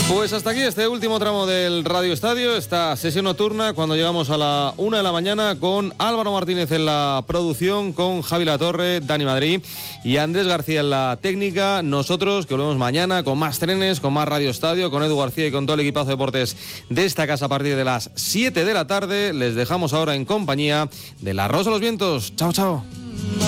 Pues hasta aquí este último tramo del Radio Estadio, esta sesión nocturna, cuando llegamos a la 1 de la mañana con Álvaro Martínez en la producción, con Javi Latorre, Dani Madrid y Andrés García en la técnica. Nosotros que volvemos mañana con más trenes, con más Radio Estadio, con Edu García y con todo el equipazo de deportes de esta casa a partir de las 7 de la tarde. Les dejamos ahora en compañía de La Rosa de los Vientos. Chao, chao.